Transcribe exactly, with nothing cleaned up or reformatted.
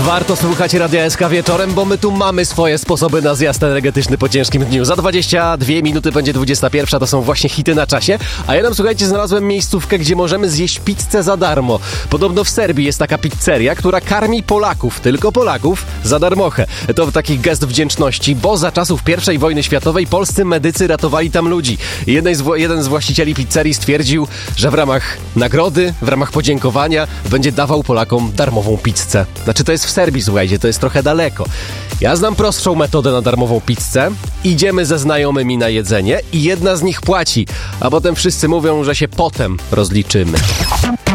Warto słuchać Radia S K wieczorem, bo my tu mamy swoje sposoby na zjazd energetyczny po ciężkim dniu. Za dwadzieścia dwie minuty będzie dwudziesta pierwsza, to są właśnie hity na czasie. A ja nam, słuchajcie, znalazłem miejscówkę, gdzie możemy zjeść pizzę za darmo. Podobno w Serbii jest taka pizzeria, która karmi Polaków, tylko Polaków, za darmochę. To taki gest wdzięczności, bo za czasów pierwszej wojny światowej polscy medycy ratowali tam ludzi. Jeden z, jeden z właścicieli pizzerii stwierdził, że w ramach nagrody, w ramach podziękowania będzie dawał Polakom darmową pizzę. Znaczy to jest w Serbii, słuchajcie, to jest trochę daleko. Ja znam prostszą metodę na darmową pizzę. Idziemy ze znajomymi na jedzenie i jedna z nich płaci, a potem wszyscy mówią, że się potem rozliczymy.